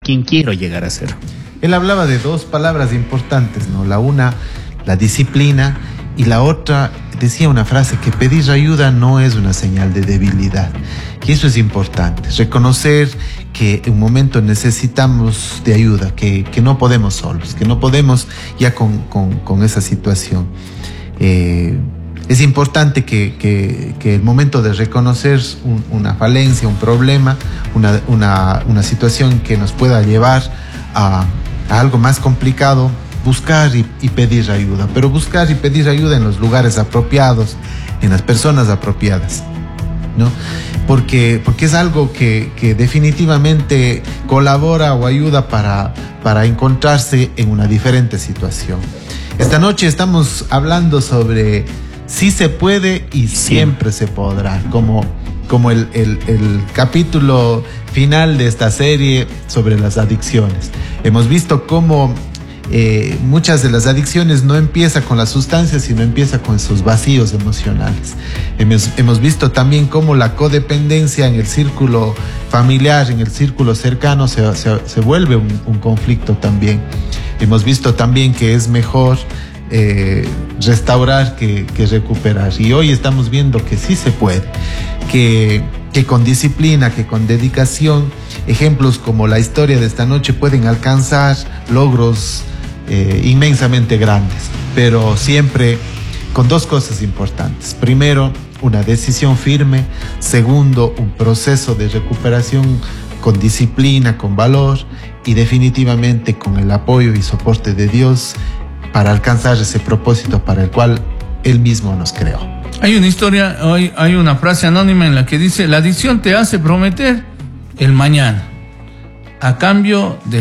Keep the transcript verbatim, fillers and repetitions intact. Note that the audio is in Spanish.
quién quiero llegar a ser. Él hablaba de dos palabras importantes, ¿no? La una, la disciplina, y la otra, decía una frase, que pedir ayuda no es una señal de debilidad. Y eso es importante, reconocer que en un momento necesitamos de ayuda, que, que no podemos solos, que no podemos ya con, con, con esa situación. Eh, es importante que, que, que el momento de reconocer un, una falencia, un problema, una, una, una situación que nos pueda llevar a, a algo más complicado, buscar y, y pedir ayuda, pero buscar y pedir ayuda en los lugares apropiados, en las personas apropiadas, ¿no? Porque, porque es algo que, que definitivamente colabora o ayuda para, para encontrarse en una diferente situación. Esta noche estamos hablando sobre si se puede y siempre se podrá, como, como el, el, el capítulo final de esta serie sobre las adicciones. Hemos visto cómo Eh, muchas de las adicciones no empieza con las sustancias, sino empieza con esos vacíos emocionales. Hemos, hemos visto también cómo la codependencia en el círculo familiar, en el círculo cercano, se, se, se vuelve un, un conflicto también. Hemos visto también que es mejor eh, restaurar que, que recuperar. Y hoy estamos viendo que sí se puede, que, que con disciplina, que con dedicación, ejemplos como la historia de esta noche pueden alcanzar logros Eh, inmensamente grandes, pero siempre con dos cosas importantes. Primero, una decisión firme. Segundo, un proceso de recuperación con disciplina, con valor, y definitivamente con el apoyo y soporte de Dios para alcanzar ese propósito para el cual Él mismo nos creó. Hay una historia, hay, hay una frase anónima en la que dice: la adicción te hace prometer el mañana a cambio de